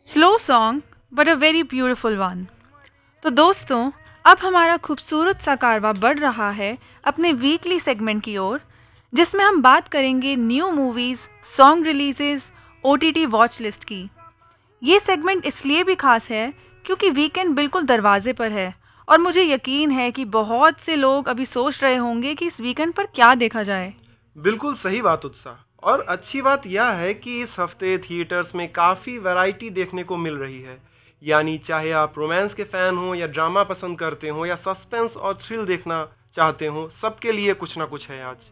Slow song but a very beautiful one. तो दोस्तों, अब हमारा खूबसूरत सा कारवां बढ़ रहा है अपने वीकली सेगमेंट की ओर, जिसमें हम बात करेंगे new movies, song releases, OTT watch list की। ये सेगमेंट इसलिए भी खास है क्योंकि वीकेंड बिल्कुल दरवाजे पर है और मुझे यकीन है कि बहुत से लोग अभी सोच रहे होंगे कि इस वीकेंड पर क्या देखा जाए। बिल्कुल सही बात उत्साह। और अच्छी बात यह है कि इस हफ्ते थिएटर्स में काफ़ी वैरायटी देखने को मिल रही है। यानी चाहे आप रोमांस के फ़ैन हो या ड्रामा पसंद करते हो या सस्पेंस और थ्रिल देखना चाहते हो, सबके लिए कुछ ना कुछ है आज।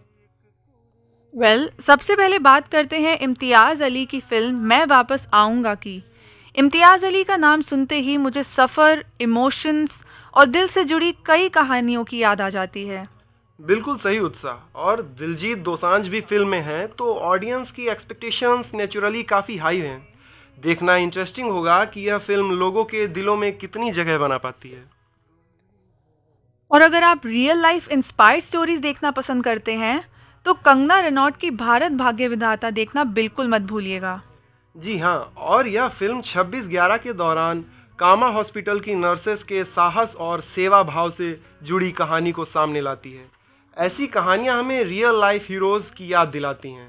सबसे पहले बात करते हैं इम्तियाज़ अली की फिल्म मैं वापस आऊँगा की। इम्तियाज़ अली का नाम सुनते ही मुझे सफ़र, इमोशंस और दिल से जुड़ी कई कहानियों की याद आ जाती है। बिल्कुल सही उत्साह। और दिलजीत दोसांझ भी फिल्म में हैं, तो ऑडियंस की एक्सपेक्टेशंस नेचुरली काफ़ी हाई हैं। देखना इंटरेस्टिंग होगा कि यह फिल्म लोगों के दिलों में कितनी जगह बना पाती है। और अगर आप रियल लाइफ इंस्पायर्ड स्टोरीज देखना पसंद करते हैं, तो कंगना रनौत की भारत भाग्य विधाता देखना बिल्कुल मत भूलिएगा। जी हाँ, और यह फिल्म 26/11 के दौरान कामा हॉस्पिटल की नर्सेस के साहस और सेवा भाव से जुड़ी कहानी को सामने लाती है। ऐसी कहानियां हमें रियल लाइफ हीरोज की याद दिलाती हैं।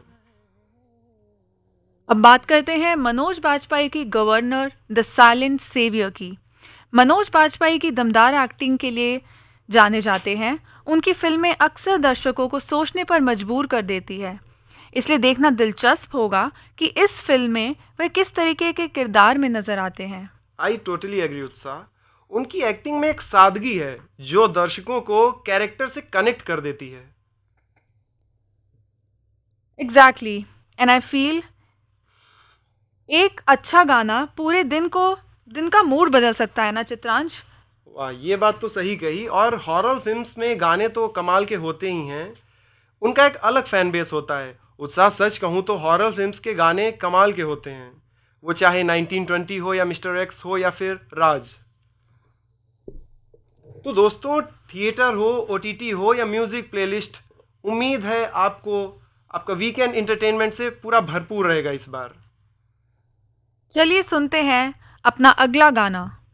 अब बात करते हैं मनोज बाजपेयी की गवर्नर द साइलेंट सेवियर की। मनोज बाजपेयी की दमदार एक्टिंग के लिए जाने जाते हैं। उनकी फिल्में अक्सर दर्शकों को सोचने पर मजबूर कर देती है, इसलिए देखना दिलचस्प होगा कि इस फिल्म में वह किस तरीके के किरदार में नजर आते हैं। आई टोटली एग्री उत्साह। उनकी एक्टिंग में एक सादगी है जो दर्शकों को कैरेक्टर से कनेक्ट कर देती है। एग्जैक्टली, एंड आई फील एक अच्छा गाना पूरे दिन का मूड बदल सकता है ना चित्रांश। वाह, ये बात तो सही कही। और हॉरर फिल्म्स में गाने तो कमाल के होते ही हैं। उनका एक अलग फैन बेस होता है। उत्साह, सच कहूँ तो हॉरर फिल्म्स के गाने कमाल के होते हैं। वो चाहे 1920 हो या मिस्टर एक्स हो या फिर राज। तो दोस्तों, थिएटर हो, ओटीटी हो या म्यूजिक प्लेलिस्ट, उम्मीद है आपको आपका वीकेंड एंटरटेनमेंट से पूरा भरपूर रहेगा इस बार। चलिए सुनते हैं अपना अगला गाना।